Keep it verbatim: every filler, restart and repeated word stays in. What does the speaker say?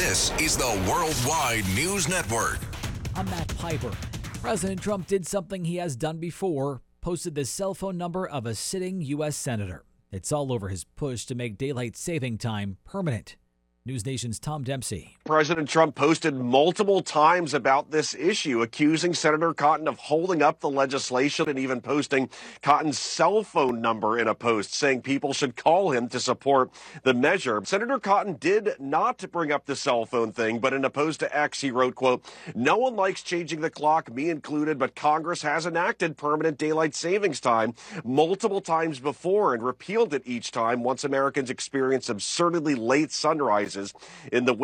This is the Worldwide News Network. I'm Matt Piper. President Trump did something he has done before, posted the cell phone number of a sitting U S senator. It's all over his push to make daylight saving time permanent. News Nation's Tom Dempsey. President Trump posted multiple times about this issue, accusing Senator Cotton of holding up the legislation and even posting Cotton's cell phone number in a post, saying people should call him to support the measure. Senator Cotton did not bring up the cell phone thing, but in a post to X, he wrote, quote, "No one likes changing the clock, me included, but Congress has enacted permanent daylight savings time multiple times before and repealed it each time once Americans experience absurdly late sunrises in the